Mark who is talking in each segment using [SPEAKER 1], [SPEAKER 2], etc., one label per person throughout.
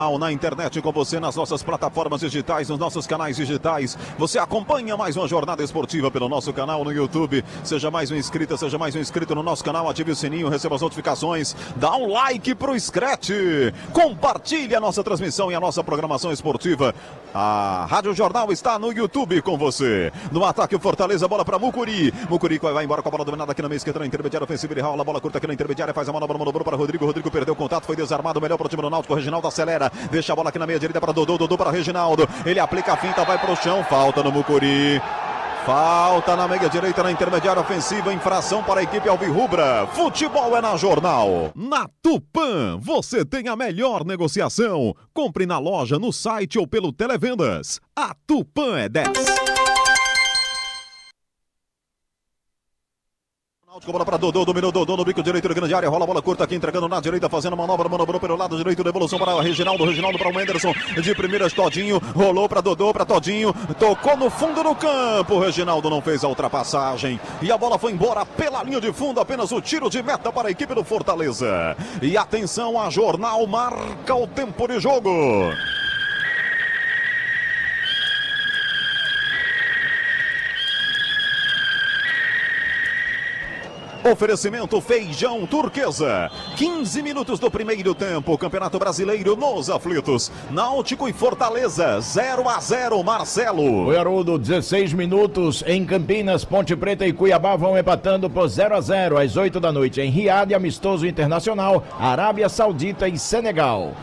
[SPEAKER 1] Na internet com você, nas nossas plataformas digitais, nos nossos canais digitais. Você acompanha mais uma jornada esportiva pelo nosso canal no YouTube. Seja mais um inscrito no nosso canal, ative o sininho, receba as notificações, dá um like pro Scratch, compartilhe a nossa transmissão e a nossa programação esportiva. A Rádio Jornal está no YouTube com você. No ataque o Fortaleza, bola para Mucuri. Mucuri vai embora com a bola dominada aqui na meia esquerda, na intermediária ofensiva, ele rola a bola curta aqui na intermediária, faz a manobra, manobrou para Rodrigo. Rodrigo perdeu o contato, foi desarmado, melhor para o time do Náutico. Reginaldo acelera. Deixa a bola aqui na meia direita para Dodô, Dodô para Reginaldo. Ele aplica a finta, vai para o chão. Falta no Mucuri. Falta na meia direita, na intermediária ofensiva. Infração para a equipe alvirrubra. Futebol é na Jornal. Na Tupã, você tem a melhor negociação. Compre na loja, no site ou pelo Televendas. A Tupã é 10. Com bola para Dodô, dominou Dodô no bico direito da grande área, rola a bola curta aqui, entregando na direita, fazendo a manobra, manobrou pelo lado direito, devolução para Reginaldo, Reginaldo para o Anderson, de primeiras Todinho, rolou para Dodô, para Todinho, tocou no fundo do campo, Reginaldo não fez a ultrapassagem, e a bola foi embora pela linha de fundo, apenas o tiro de meta para a equipe do Fortaleza. E atenção, a Jornal marca o tempo de jogo. Oferecimento Feijão Turquesa. 15 minutos do primeiro tempo. Campeonato Brasileiro nos aflitos. Náutico e Fortaleza 0-0. Marcelo.
[SPEAKER 2] Oi, Haroldo, 16 minutos em Campinas, Ponte Preta e Cuiabá vão empatando por 0-0 às 8 da noite. Em Riad, amistoso internacional, Arábia Saudita e Senegal.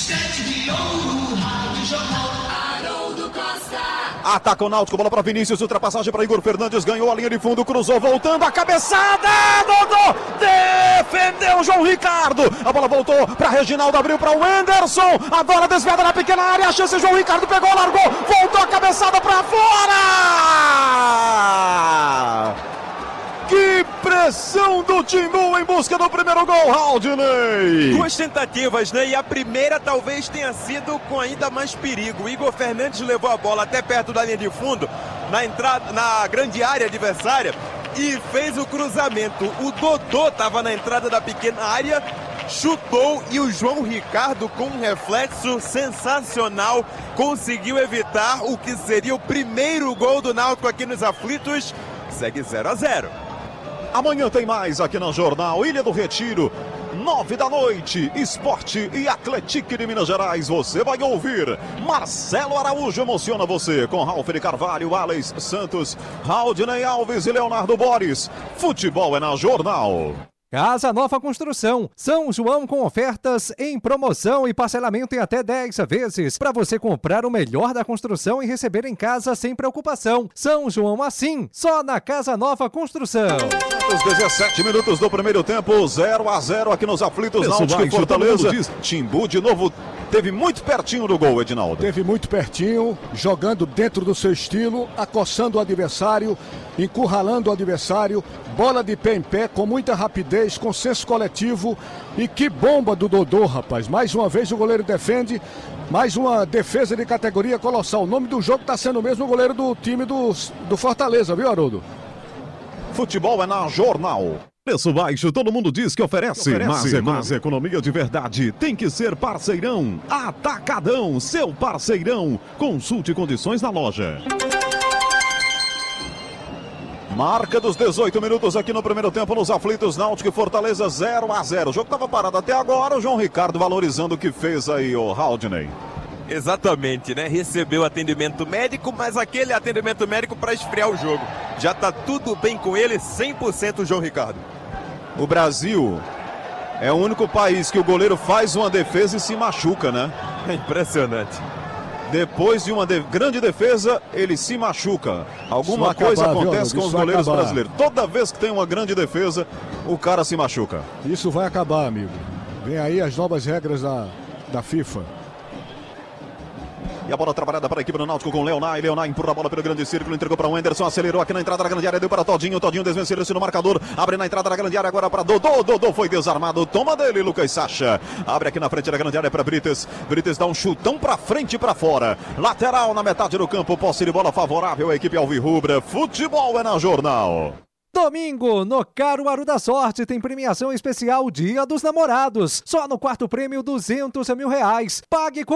[SPEAKER 1] Ataca o Náutico, bola para Vinícius, ultrapassagem para Igor Fernandes, ganhou a linha de fundo, cruzou, voltando, a cabeçada, Dodô, defendeu João Ricardo, a bola voltou para Reginaldo, abriu para o Anderson, agora desviada na pequena área, a chance, João Ricardo pegou, largou, voltou a cabeçada para fora! Que pressão do Timbu em busca do primeiro gol, Haldney!
[SPEAKER 3] Duas tentativas, né? E a primeira talvez tenha sido com ainda mais perigo. O Igor Fernandes levou a bola até perto da linha de fundo, na entrada, na grande área adversária, e fez o cruzamento. O Dodô estava na entrada da pequena área, chutou, e o João Ricardo, com um reflexo sensacional, conseguiu evitar o que seria o primeiro gol do Náutico aqui nos aflitos. Segue 0-0.
[SPEAKER 1] Amanhã tem mais aqui na Jornal. Ilha do Retiro, 9 da noite, Esporte e Atlético de Minas Gerais. Você vai ouvir Marcelo Araújo emociona você, com Ralf de Carvalho, Alex Santos, Haldney Alves e Leonardo Boris. Futebol é na Jornal.
[SPEAKER 4] Casa Nova Construção, São João com ofertas em promoção e parcelamento em até 10 vezes, para você comprar o melhor da construção e receber em casa sem preocupação. São João assim, só na Casa Nova Construção.
[SPEAKER 1] Os 17 minutos do primeiro tempo, 0-0 aqui nos aflitos, Náutico e Fortaleza. Timbu de novo teve muito pertinho do gol, Edinaldo.
[SPEAKER 5] Teve muito pertinho, jogando dentro do seu estilo, acossando o adversário, encurralando o adversário, bola de pé em pé, com muita rapidez, com senso coletivo. E que bomba do Dodô, rapaz. Mais uma vez o goleiro defende, mais uma defesa de categoria colossal. O nome do jogo está sendo o mesmo goleiro do time do Fortaleza, viu, Haroldo?
[SPEAKER 1] Futebol é na Jornal. Preço baixo, todo mundo diz que oferece. Mas economia de verdade tem que ser Parceirão. Atacadão, seu parceirão. Consulte condições na loja. Marca dos 18 minutos aqui no primeiro tempo nos aflitos, Náutico e Fortaleza 0-0. O jogo estava parado até agora, o João Ricardo valorizando o que fez aí, o Haldney.
[SPEAKER 3] Exatamente, né? Recebeu atendimento médico, mas aquele atendimento médico para esfriar o jogo. Já tá tudo bem com ele, 100% o João Ricardo.
[SPEAKER 1] O Brasil é o único país que o goleiro faz uma defesa e se machuca, né?
[SPEAKER 3] É impressionante.
[SPEAKER 1] Depois de uma grande defesa, ele se machuca. Alguma coisa acontece com os goleiros brasileiros. Toda vez que tem uma grande defesa, o cara se machuca.
[SPEAKER 5] Isso vai acabar, amigo. Vem aí as novas regras da FIFA.
[SPEAKER 1] E a bola trabalhada para a equipe do Náutico com Leonay. Leonay empurra a bola pelo grande círculo, entregou para o Anderson, acelerou aqui na entrada da grande área, deu para Todinho. Todinho desvencilhou-se no marcador, abre na entrada da grande área agora para Dodô. Dodô foi desarmado, toma dele, Lucas Sacha. Abre aqui na frente da grande área para Brites. Brites dá um chutão para frente e para fora. Lateral na metade do campo, posse de bola favorável à equipe alvirrubra. Futebol é na Jornal.
[SPEAKER 4] Domingo, no Caruaru da Sorte, tem premiação especial Dia dos Namorados. Só no quarto prêmio, R$200 mil. Pague com